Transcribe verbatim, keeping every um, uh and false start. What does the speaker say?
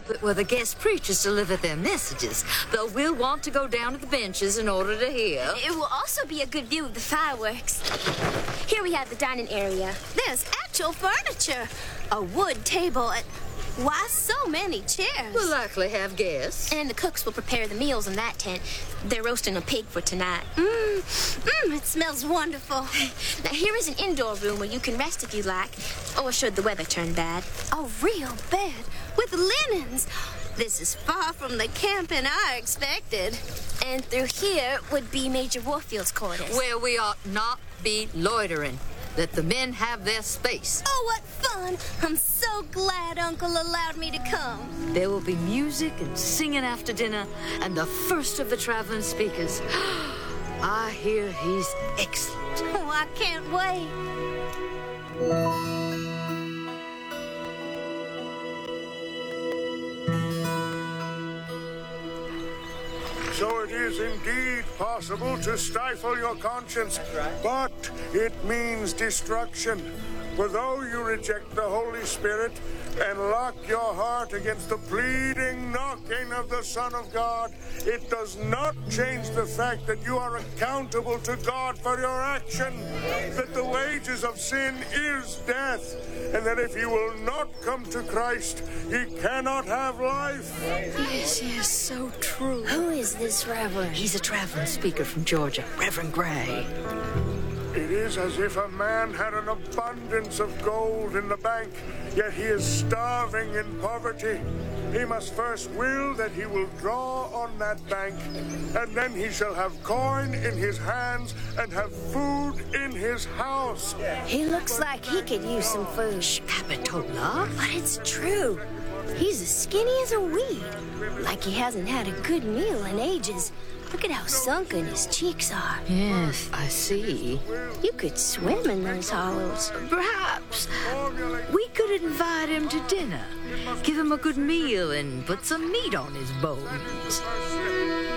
pulpit where the guest preachers deliver their messages, though we'll want to go down to the benches in order to hear. It will also be a good view of the fireworks. Here we have the dining area. There's actual furniture. A wood table and... why, so many chairs. We'll likely have guests. And the cooks will prepare the meals in that tent. They're roasting a pig for tonight. Mmm, mmm, it smells wonderful. Now, here is an indoor room where you can rest if you like, or should the weather turn bad. A real bed with linens. This is far from the camping I expected. And through here would be Major Warfield's quarters. Where we ought not be loitering. Let the men have their space. Oh, what fun! I'm so glad Uncle allowed me to come. There will be music and singing after dinner, and the first of the traveling speakers. I hear he's excellent. Oh, I can't wait. So it is indeed possible to stifle your conscience, but it means destruction. For though you reject the Holy Spirit and lock your heart against the pleading knocking of the Son of God, it does not change the fact that you are accountable to God for your action, that the wages of sin is death, and that if you will not come to Christ, ye cannot have life. Yes, yes, so true. Who is this Reverend? He's a traveling speaker from Georgia, Reverend Gray. It is as if a man had an abundance of gold in the bank, yet he is starving in poverty. He must first will that he will draw on that bank, and then he shall have coin in his hands and have food in his house. He looks like he could use some food. Shh, Capitola. But it's true. He's as skinny as a weed. Like he hasn't had a good meal in ages. Look at how sunken his cheeks are. Yes, I see. You could swim in those hollows. Perhaps we could invite him to dinner, give him a good meal, and put some meat on his bones.